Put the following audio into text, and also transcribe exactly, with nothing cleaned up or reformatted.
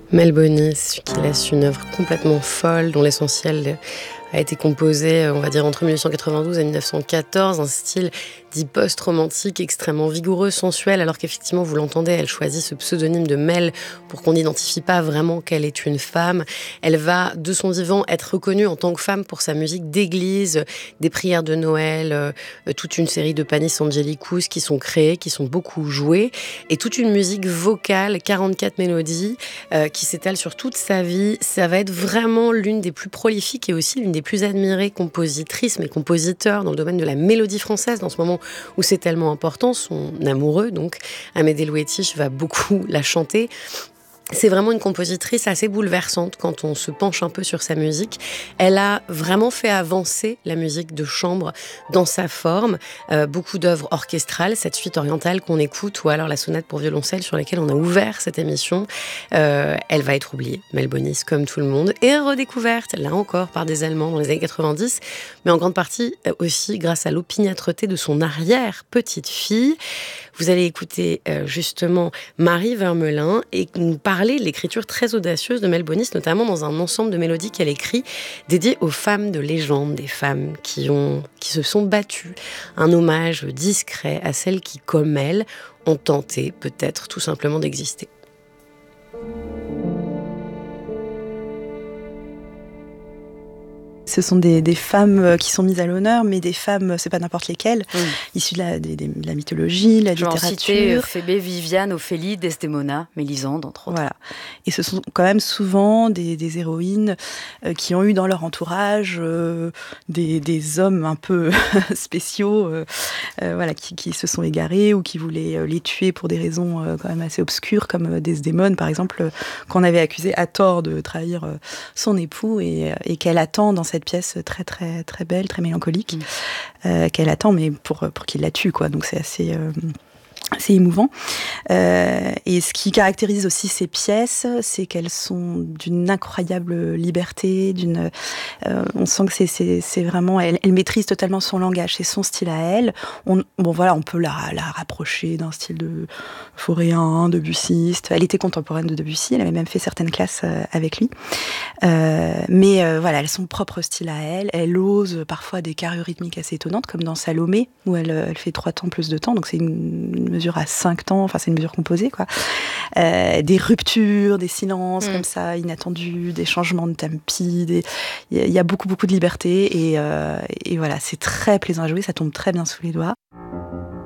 Mel Bonis, qui laisse une œuvre complètement folle, dont l'essentiel a été composé, on va dire, entre dix-neuf cent quatre-vingt-douze et dix-neuf cent quatorze, un style dit post-romantique, extrêmement vigoureux, sensuel, alors qu'effectivement, vous l'entendez, elle choisit ce pseudonyme de Mel pour qu'on n'identifie pas vraiment qu'elle est une femme. Elle va, de son vivant, être reconnue en tant que femme pour sa musique d'église, des prières de Noël, euh, toute une série de Panis Angelicus qui sont créées, qui sont beaucoup jouées, et toute une musique vocale, quarante-quatre mélodies, euh, qui s'étale sur toute sa vie. Ça va être vraiment l'une des plus prolifiques et aussi l'une des plus admirées compositrices, mais compositeurs dans le domaine de la mélodie française, dans ce moment où c'est tellement important. Son amoureux, donc, Amédée Louetich, va beaucoup la chanter. C'est vraiment une compositrice assez bouleversante quand on se penche un peu sur sa musique. Elle a vraiment fait avancer la musique de chambre dans sa forme. Euh, beaucoup d'œuvres orchestrales, cette suite orientale qu'on écoute, ou alors la sonate pour violoncelle sur laquelle on a ouvert cette émission. Euh, elle va être oubliée, Mel Bonis, comme tout le monde, et redécouverte, là encore, par des Allemands dans les années quatre-vingt-dix, mais en grande partie aussi grâce à l'opiniâtreté de son arrière-petite-fille. Vous allez écouter euh, justement Marie Vermelin et nous parler de l'écriture très audacieuse de Mel Bonis, notamment dans un ensemble de mélodies qu'elle écrit dédiées aux femmes de légende, des femmes qui, ont, qui se sont battues. Un hommage discret à celles qui, comme elle, ont tenté peut-être tout simplement d'exister. Ce sont des, des femmes qui sont mises à l'honneur, mais des femmes, c'est pas n'importe lesquelles, mmh. issues de la, de, de la mythologie, de la Je vais littérature. En citer Phébé, Viviane, Ophélie, Desdémona, Mélisande, entre autres. Voilà. Et ce sont quand même souvent des, des héroïnes euh, qui ont eu dans leur entourage euh, des, des hommes un peu spéciaux, euh, euh, voilà, qui, qui se sont égarés ou qui voulaient les tuer pour des raisons euh, quand même assez obscures, comme Desdémone, par exemple, euh, qu'on avait accusé à tort de trahir euh, son époux et, et qu'elle attend dans cette pièce très très très belle, très mélancolique, mmh. euh, qu'elle attend, mais pour pour qu'il la tue, quoi. Donc c'est assez euh, c'est émouvant. Euh, et ce qui caractérise aussi ces pièces, c'est qu'elles sont d'une incroyable liberté, d'une, euh, on sent que c'est, c'est, c'est vraiment, elle, elle maîtrise totalement son langage, c'est son style à elle. On, bon voilà, on peut la, la rapprocher d'un style de Foréen, Debussiste. Elle était contemporaine de Debussy, elle avait même fait certaines classes euh, avec lui. Euh, mais euh, voilà, elle a son propre style à elle. Elle ose parfois des carrures rythmiques assez étonnantes, comme dans Salomé, où elle, elle fait trois temps plus de temps, donc c'est une, une mesure à cinq temps, enfin c'est une mesure composée, quoi. Euh, des ruptures, des silences mmh. comme ça, inattendus, des changements de tempi, des... il y a beaucoup beaucoup de liberté et, euh, et voilà, c'est très plaisant à jouer, ça tombe très bien sous les doigts.